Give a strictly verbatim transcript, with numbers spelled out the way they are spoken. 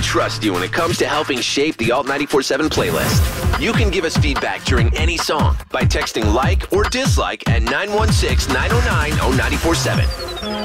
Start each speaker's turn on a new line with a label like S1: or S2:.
S1: trust you when it comes to helping shape the Alt ninety-four point seven playlist. You can give us feedback during any song by texting like or dislike at nine one six, nine oh nine, oh nine four seven.